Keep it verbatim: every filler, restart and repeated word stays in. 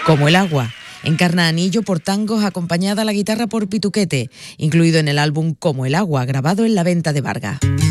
Como el agua. Encarna Anillo por tangos acompañada a la guitarra por Pituquete, incluido en el álbum Como el agua, grabado en la Venta de Vargas.